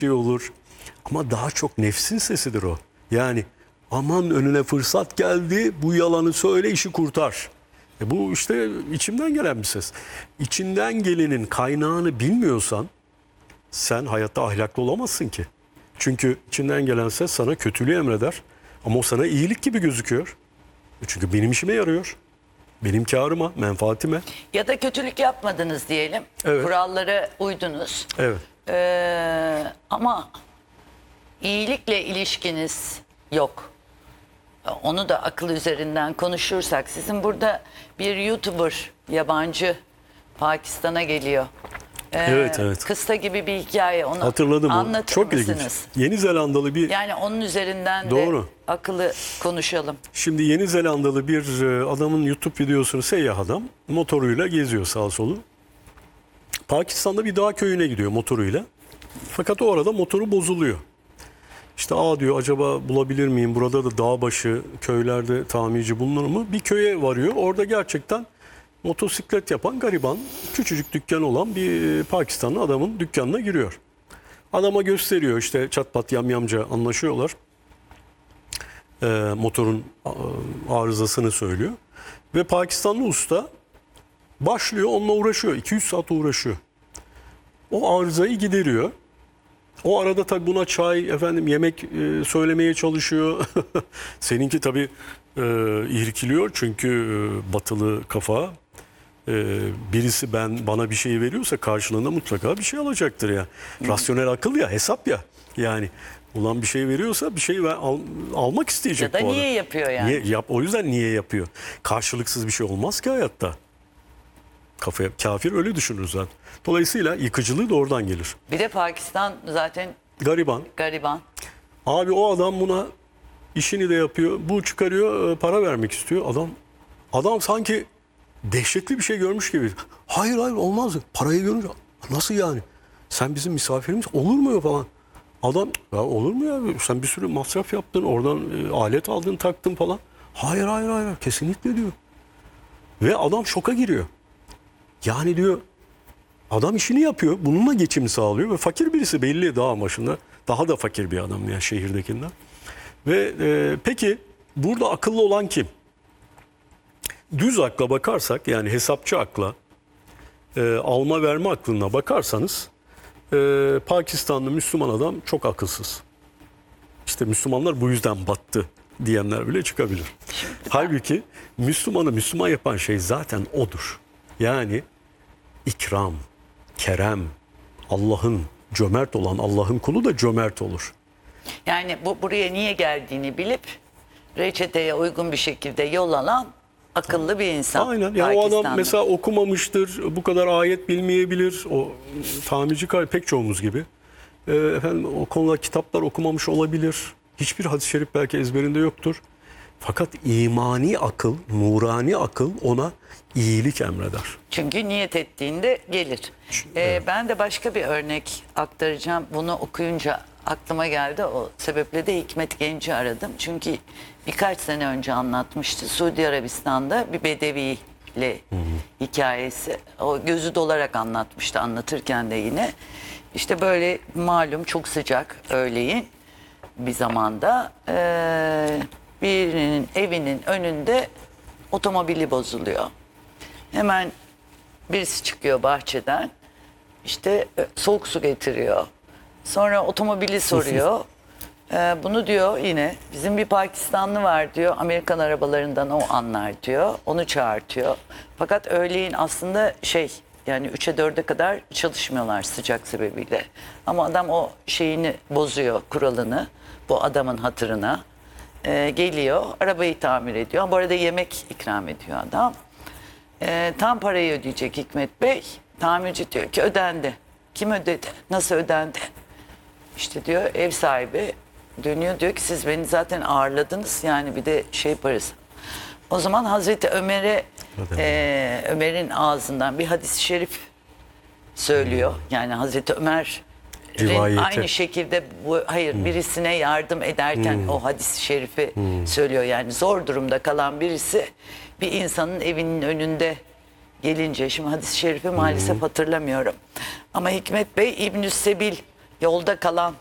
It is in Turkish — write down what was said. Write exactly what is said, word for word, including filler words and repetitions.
şey olur. Ama daha çok nefsin sesidir o. Yani aman önüne fırsat geldi, bu yalanı söyle, işi kurtar. E bu işte içimden gelen bir ses. İçinden gelenin kaynağını bilmiyorsan sen hayatta ahlaklı olamazsın ki. Çünkü içinden gelen ses sana kötülüğü emreder. Ama o sana iyilik gibi gözüküyor. Çünkü benim işime yarıyor. Benim kârıma, menfaatime. Ya da kötülük yapmadınız diyelim. Evet. Kurallara uydunuz. Evet. Ee, ama iyilikle ilişkiniz yok. Onu da akıl üzerinden konuşursak, sizin burada bir YouTuber yabancı Pakistan'a geliyor. Ee, Evet, evet. Kısta gibi bir hikaye, onu Hatırladım. anlatır Çok mısınız? ilginç. Yeni Zelandalı bir... Yani onun üzerinden Doğru. de akıllı konuşalım. Şimdi Yeni Zelandalı bir e, adamın YouTube videosunu, seyyah adam motoruyla geziyor sağa solu. Pakistan'da bir dağ köyüne gidiyor motoruyla. Fakat o arada motoru bozuluyor. İşte aa diyor, acaba bulabilir miyim? Burada da dağ başı köylerde tamirci bulunur mu? Bir köye varıyor. Orada gerçekten motosiklet yapan gariban, küçücük dükkan olan bir Pakistanlı adamın dükkanına giriyor. Adama gösteriyor, işte çat pat yamyamca anlaşıyorlar. E, motorun arızasını söylüyor. Ve Pakistanlı usta başlıyor, onunla uğraşıyor. iki yüz saat uğraşıyor. O arızayı gideriyor. O arada tabii buna çay, efendim yemek e, söylemeye çalışıyor. Seninki tabii e, irkiliyor çünkü e, batılı kafa. E, birisi ben bana bir şey veriyorsa karşılığında mutlaka bir şey alacaktır ya. Rasyonel akıl ya, hesap ya. Yani ulan bir şey veriyorsa bir şey ver, al, almak isteyecek Ya da bu niye adam. yapıyor yani? Niye, yap, o yüzden niye yapıyor? Karşılıksız bir şey olmaz ki hayatta. Kafaya, kafir öyle düşünür zaten. Dolayısıyla yıkıcılığı da oradan gelir. Bir de Pakistan zaten Gariban. gariban. Abi o adam buna işini de yapıyor. Bu çıkarıyor, para vermek istiyor. Adam adam sanki dehşetli bir şey görmüş gibi. Hayır hayır olmaz. Parayı görünce nasıl yani? Sen bizim misafirimiz, olur mu ya falan. Adam ya olur mu ya? Sen bir sürü masraf yaptın, oradan e, alet aldın, taktın falan. Hayır hayır hayır kesinlikle diyor. Ve adam şoka giriyor. Yani diyor, adam işini yapıyor, bununla geçim sağlıyor ve fakir birisi belli dağ başında. Daha da fakir bir adam yani şehirdekinden. Ve e, peki burada akıllı olan kim? Düz akla bakarsak, yani hesapçı akla, e, alma verme aklına bakarsanız e, Pakistanlı Müslüman adam çok akılsız. İşte Müslümanlar bu yüzden battı diyenler bile çıkabilir. Halbuki Müslümanı Müslüman yapan şey zaten odur. Yani ikram, kerem, Allah'ın cömert olan Allah'ın kulu da cömert olur. Yani bu buraya niye geldiğini bilip reçeteye uygun bir şekilde yol alan akıllı bir insan. Aynen. Yani o adam mesela okumamıştır, bu kadar ayet bilmeyebilir. O tamirci pek çoğumuz gibi. Ee, efendim o konuda kitaplar okumamış olabilir. Hiçbir hadis-i şerif belki ezberinde yoktur. Fakat imani akıl, nurani akıl ona iyilik emreder. Çünkü niyet ettiğinde gelir. Ee, Evet. Ben de başka bir örnek aktaracağım. Bunu okuyunca aklıma geldi. O sebeple de Hikmet Genç'i aradım. Çünkü birkaç sene önce anlatmıştı. Suudi Arabistan'da bir bedeviyle hı hı. hikayesi. O gözü dolarak anlatmıştı, anlatırken de yine. İşte böyle malum çok sıcak öğleyin bir zamanda ee, birinin evinin önünde otomobili bozuluyor. Hemen birisi çıkıyor bahçeden, işte soğuk su getiriyor. Sonra otomobili soruyor. Ee, bunu diyor yine bizim bir Pakistanlı var diyor. Amerikan arabalarından o anlar diyor. Onu çağırtıyor. Fakat öğleyin aslında şey yani üçe dörde kadar çalışmıyorlar sıcak sebebiyle. Ama adam o şeyini bozuyor, kuralını bu adamın hatırına. Ee, geliyor arabayı tamir ediyor. Bu arada yemek ikram ediyor adam. Ee, tam parayı ödeyecek Hikmet Bey. Tamirci diyor ki ödendi. Kim ödedi? Nasıl ödendi? İşte diyor ev sahibi dönüyor diyor ki siz beni zaten ağırladınız yani bir de şey parası. O zaman Hazreti Ömer'e e, Ömer'in ağzından bir hadis-i şerif söylüyor. Yani Hazreti Ömer aynı şekilde bu hayır hmm. birisine yardım ederken hmm. o hadis-i şerifi hmm. söylüyor. Yani zor durumda kalan birisi bir insanın evinin önünde gelince, şimdi hadis-i şerifi maalesef hmm. hatırlamıyorum. Ama Hikmet Bey İbn-i Sebil yolda kalan